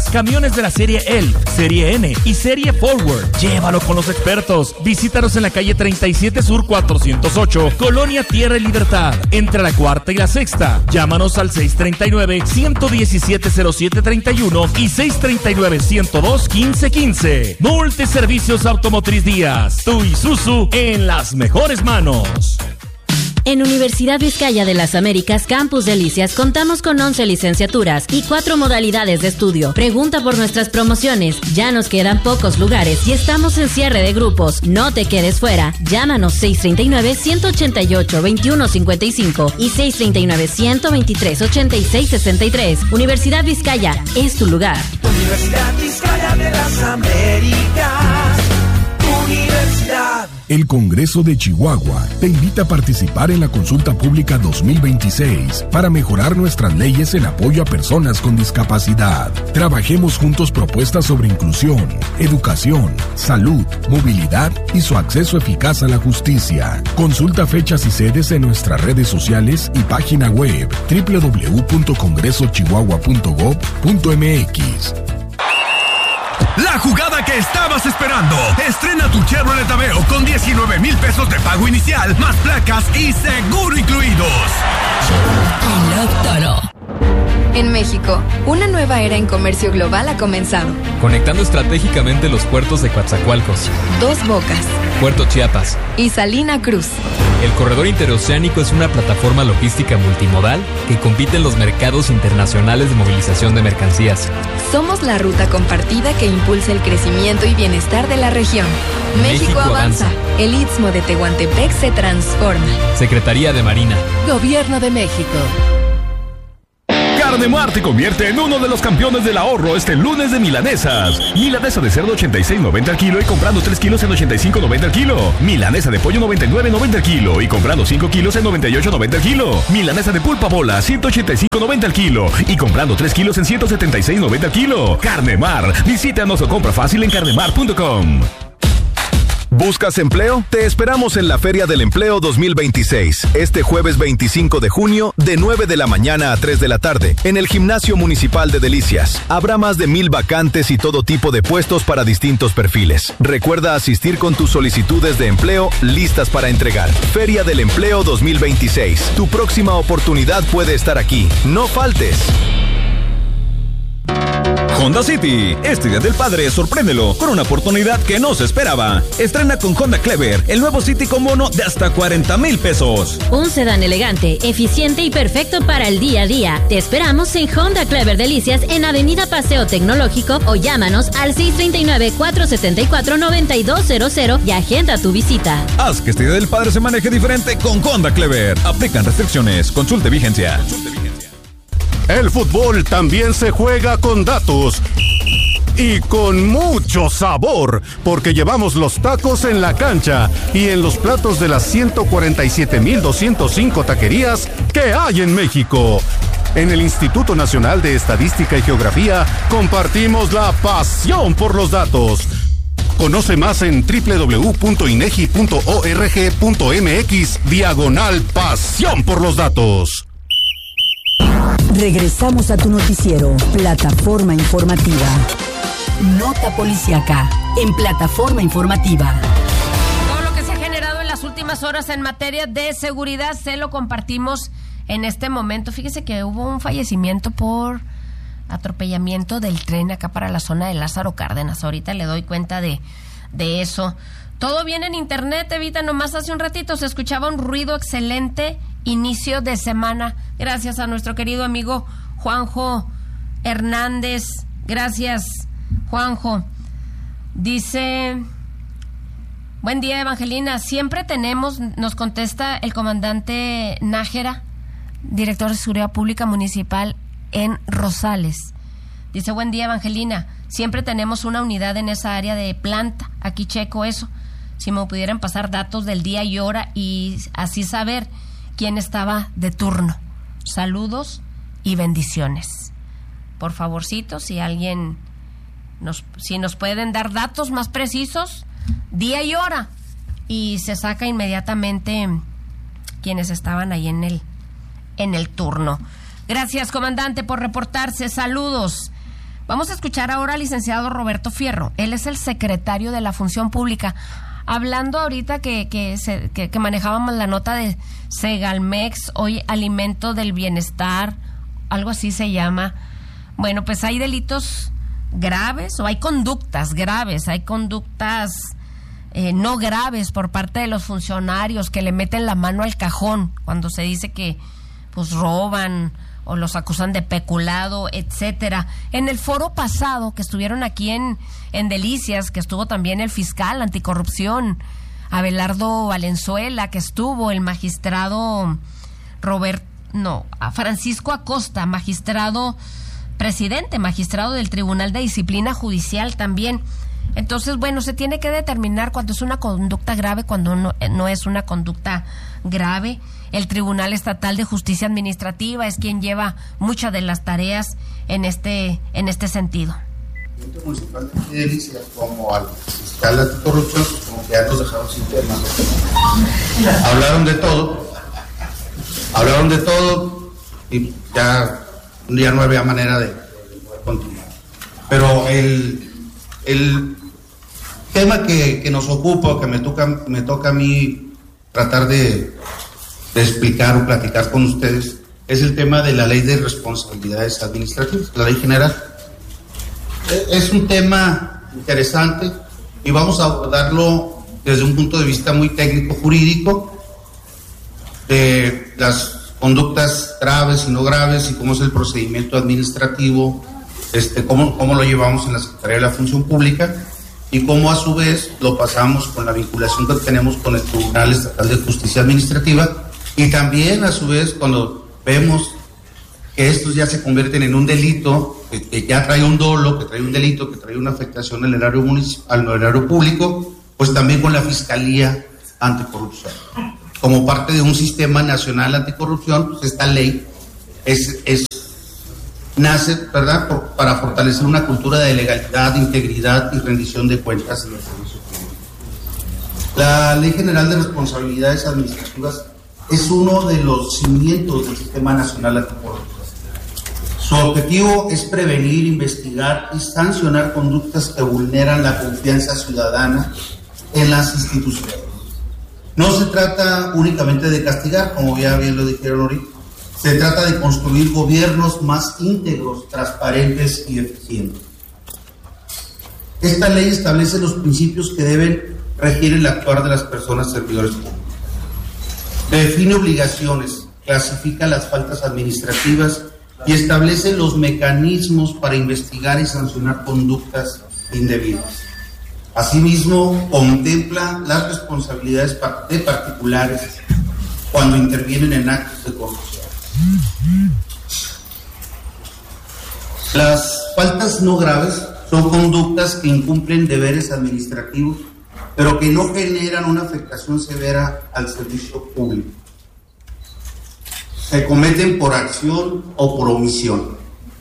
camiones de la serie Elf, serie N y serie Forward. Llévalo con los expertos. Visítanos en la calle 37 Sur 408, Colonia Tierra y Libertad, entre la cuarta y la sexta. Llámanos al 639-117-0731 y 639-102-1515. Multiservicios Automotriz Díaz, tu Isuzu en las mejores manos. En Universidad Vizcaya de las Américas, Campus Delicias, contamos con 11 licenciaturas y 4 modalidades de estudio. Pregunta por nuestras promociones. Ya nos quedan pocos lugares y estamos en cierre de grupos. No te quedes fuera. Llámanos 639-188-2155 y 639-123-8663. Universidad Vizcaya es tu lugar. Universidad Vizcaya de las Américas. Universidad. El Congreso de Chihuahua te invita a participar en la Consulta Pública 2026 para mejorar nuestras leyes en apoyo a personas con discapacidad. Trabajemos juntos propuestas sobre inclusión, educación, salud, movilidad y su acceso eficaz a la justicia. Consulta fechas y sedes en nuestras redes sociales y página web www.congresochihuahua.gov.mx. La jugada que estabas esperando. Estrena tu Chevrolet Aveo con 19,000 pesos de pago inicial, más placas y seguro incluidos. En México, una nueva era en comercio global ha comenzado. Conectando estratégicamente los puertos de Coatzacoalcos, Dos Bocas, Puerto Chiapas y Salina Cruz. El corredor interoceánico es una plataforma logística multimodal que compite en los mercados internacionales de movilización de mercancías. Somos la ruta compartida que impulsa el crecimiento y bienestar de la región. México avanza. El Istmo de Tehuantepec se transforma. Secretaría de Marina. Gobierno de México. Carnemar te convierte en uno de los campeones del ahorro este lunes de milanesas. Milanesa de cerdo 86.90 al kilo y comprando 3 kilos en 85.90 al kilo. Milanesa de pollo 99.90 al kilo y comprando 5 kilos en 98.90 al kilo. Milanesa de pulpa bola 185.90 al kilo y comprando 3 kilos en 176.90 al kilo. Carnemar, visítanos o compra fácil en carnemar.com. ¿Buscas empleo? Te esperamos en la Feria del Empleo 2026, este jueves 25 de junio, de 9 de la mañana a 3 de la tarde, en el Gimnasio Municipal de Delicias. Habrá más de 1,000 vacantes y todo tipo de puestos para distintos perfiles. Recuerda asistir con tus solicitudes de empleo listas para entregar. Feria del Empleo 2026. Tu próxima oportunidad puede estar aquí. No faltes. Honda City. Este Día del Padre, sorpréndelo con una oportunidad que no se esperaba. Estrena con Honda Clever, el nuevo City con bono de hasta 40,000 pesos. Un sedán elegante, eficiente y perfecto para el día a día. Te esperamos en Honda Clever Delicias en Avenida Paseo Tecnológico o llámanos al 639-474-9200 y agenda tu visita. Haz que este Día del Padre se maneje diferente con Honda Clever. Aplican restricciones. Consulte vigencia. El fútbol también se juega con datos y con mucho sabor, porque llevamos los tacos en la cancha y en los platos de las 147,205 taquerías que hay en México. En el Instituto Nacional de Estadística y Geografía compartimos la pasión por los datos. Conoce más en www.inegi.org.mx/pasión por los datos. Regresamos a tu noticiero, Plataforma Informativa. Nota policíaca en Plataforma Informativa. Todo lo que se ha generado en las últimas horas en materia de seguridad se lo compartimos en este momento. Fíjese que hubo un fallecimiento por atropellamiento del tren acá para la zona de Lázaro Cárdenas. Ahorita le doy cuenta de eso. Todo bien en internet, Evita. Nomás hace un ratito se escuchaba un ruido excelente. Inicio de semana. Gracias a nuestro querido amigo Juanjo Hernández. Gracias, Juanjo. Dice: buen día, Evangelina. Siempre tenemos, nos contesta el comandante Nájera, director de Seguridad Pública Municipal en Rosales. Dice: buen día, Evangelina. Siempre tenemos una unidad en esa área de planta. Aquí checo eso. Si me pudieran pasar datos del día y hora y así saber quién estaba de turno. Saludos y bendiciones. Por favorcito, si alguien nos pueden dar datos más precisos, día y hora, y se saca inmediatamente quienes estaban ahí en el turno. Gracias, comandante, por reportarse. Saludos. Vamos a escuchar ahora al licenciado Roberto Fierro. Él es el secretario de la Función Pública. Hablando ahorita que manejábamos la nota de Segalmex, hoy Alimento del Bienestar, algo así se llama. Bueno, pues hay delitos graves o hay conductas graves, hay conductas no graves por parte de los funcionarios que le meten la mano al cajón cuando se dice que pues roban o los acusan de peculado, etcétera. En el foro pasado que estuvieron aquí en Delicias, que estuvo también el fiscal anticorrupción Abelardo Valenzuela, que estuvo el magistrado Francisco Acosta, magistrado del Tribunal de Disciplina Judicial también. Entonces, bueno, se tiene que determinar cuando es una conducta grave, cuando no es una conducta grave. El Tribunal Estatal de Justicia Administrativa es quien lleva muchas de las tareas en este sentido. El municipal de Delicias, como al fiscal anticorrupción, pues como que ya nos dejaron sin tema. Hablaron de todo y ya no había manera de poder continuar. Pero el tema que nos ocupa, que me toca a mí tratar de explicar o platicar con ustedes, es el tema de la Ley de Responsabilidades Administrativas, la Ley General. Es un tema interesante y vamos a abordarlo desde un punto de vista muy técnico-jurídico, de las conductas graves y no graves y cómo es el procedimiento administrativo, cómo lo llevamos en la Secretaría de la Función Pública y cómo a su vez lo pasamos con la vinculación que tenemos con el Tribunal Estatal de Justicia Administrativa y también a su vez cuando vemos que estos ya se convierten en un delito, que ya trae un dolo, que trae un delito, que trae una afectación al erario municipal, al erario público, pues también con la Fiscalía Anticorrupción. Como parte de un sistema nacional anticorrupción, pues esta ley nace, ¿verdad?, para fortalecer una cultura de legalidad, integridad y rendición de cuentas en el servicio público. La Ley General de Responsabilidades Administrativas es uno de los cimientos del Sistema Nacional Anticorrupción. Su objetivo es prevenir, investigar y sancionar conductas que vulneran la confianza ciudadana en las instituciones. No se trata únicamente de castigar, como ya bien lo dijeron ahorita, se trata de construir gobiernos más íntegros, transparentes y eficientes. Esta ley establece los principios que deben regir el actuar de las personas servidores públicos. Define obligaciones, clasifica las faltas administrativas y establece los mecanismos para investigar y sancionar conductas indebidas. Asimismo, contempla las responsabilidades de particulares cuando intervienen en actos de corrupción. Las faltas no graves son conductas que incumplen deberes administrativos, pero que no generan una afectación severa al servicio público. Se cometen por acción o por omisión.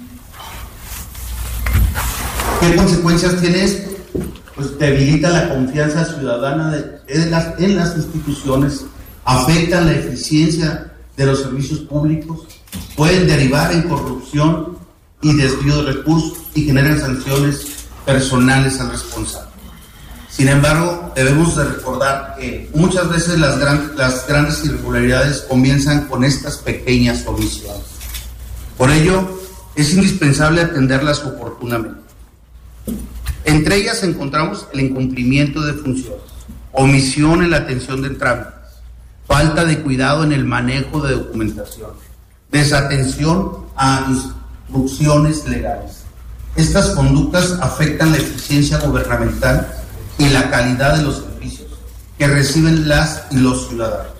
¿Qué consecuencias tiene esto? Pues debilita la confianza ciudadana en las instituciones, afectan la eficiencia de los servicios públicos, pueden derivar en corrupción y desvío de recursos y generan sanciones personales al responsable. Sin embargo, debemos de recordar que muchas veces las grandes irregularidades comienzan con estas pequeñas omisiones. Por ello, es indispensable atenderlas oportunamente. Entre ellas encontramos el incumplimiento de funciones, omisión en la atención de trámites, falta de cuidado en el manejo de documentación, desatención a instrucciones legales. Estas conductas afectan la eficiencia gubernamental y la calidad de los servicios que reciben las y los ciudadanos.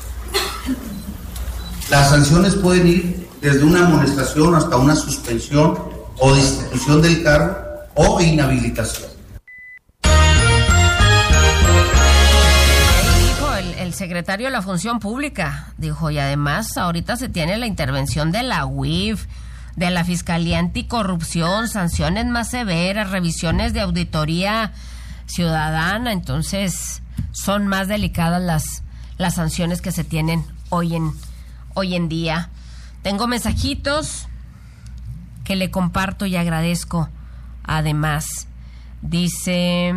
Las sanciones pueden ir desde una amonestación hasta una suspensión o destitución del cargo o inhabilitación. Dijo el secretario de la Función Pública, dijo, y además ahorita se tiene la intervención de la UIF, de la Fiscalía Anticorrupción, sanciones más severas, revisiones de auditoría ciudadana, entonces son más delicadas las sanciones que se tienen hoy en día. Tengo mensajitos que le comparto y agradezco Además, dice...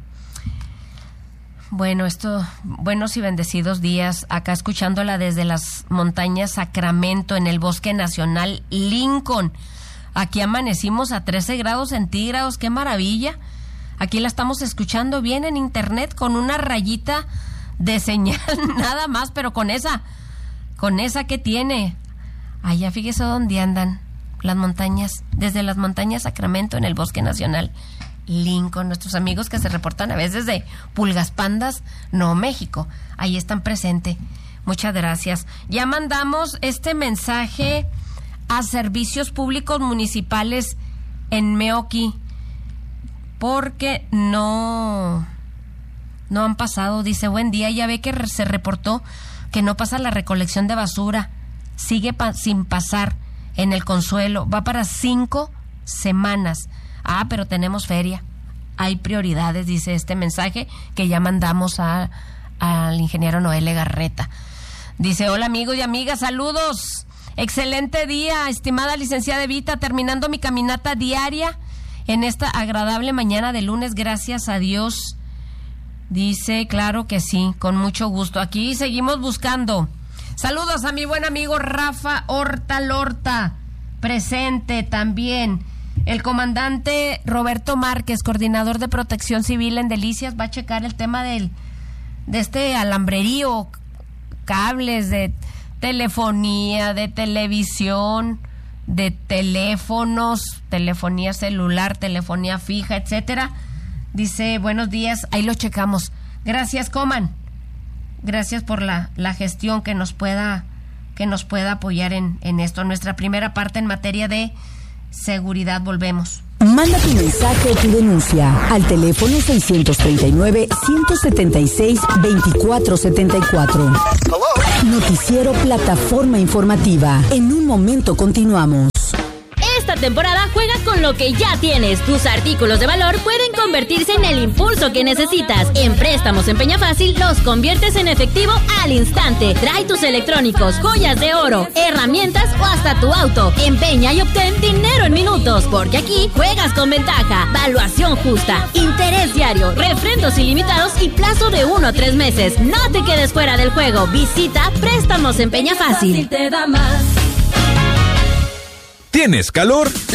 Bueno, buenos y bendecidos días, acá escuchándola desde las montañas Sacramento, en el Bosque Nacional Lincoln. Aquí amanecimos a 13 grados centígrados, qué maravilla. Aquí la estamos escuchando bien en internet con una rayita de señal nada más, pero con esa que tiene. Allá fíjese dónde andan las montañas, desde las montañas Sacramento en el Bosque Nacional Lincoln, nuestros amigos que se reportan a veces de Pulgas Pandas, no, México, ahí están presentes. Muchas gracias. Ya mandamos este mensaje a Servicios Públicos Municipales en Meoqui, porque no han pasado. Dice, buen día, ya ve que se reportó que no pasa la recolección de basura, sigue sin pasar en el Consuelo, va para 5 semanas. Pero tenemos feria, hay prioridades, dice este mensaje que ya mandamos al ingeniero Noel Legarreta. Dice, hola amigos y amigas, saludos, excelente día, estimada licenciada Evita, terminando mi caminata diaria en esta agradable mañana de lunes, gracias a Dios. Dice, claro que sí, con mucho gusto, aquí seguimos buscando. Saludos a mi buen amigo Rafa Horta, presente también. El comandante Roberto Márquez, coordinador de Protección Civil en Delicias, va a checar el tema de este alambrerío, cables de telefonía, de televisión, de teléfonos, telefonía celular, telefonía fija, etcétera. Dice, buenos días, ahí lo checamos. Gracias, Coman. Gracias por la gestión que nos pueda apoyar en esto. Nuestra primera parte en materia de seguridad, volvemos. Manda tu mensaje o tu denuncia al teléfono 639-176-2474. Noticiero Plataforma Informativa. En un momento continuamos. Esta temporada juega con lo que ya tienes. Tus artículos de valor pueden convertirse en el impulso que necesitas. En Préstamos en Peña Fácil los conviertes en efectivo al instante. Trae tus electrónicos, joyas de oro, herramientas o hasta tu auto. Empeña y obtén dinero en minutos, porque aquí juegas con ventaja. Valuación justa, interés diario, refrendos ilimitados y plazo de 1 a 3 meses. No te quedes fuera del juego. Visita Préstamos en Peña Fácil. ¿Tienes calor?